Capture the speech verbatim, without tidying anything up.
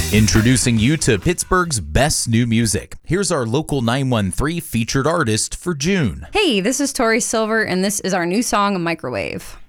Introducing you to Pittsburgh's best new music. Here's our local nine one three featured artist for June. Hey, this is Tori Silver, and this is our new song, Microwave.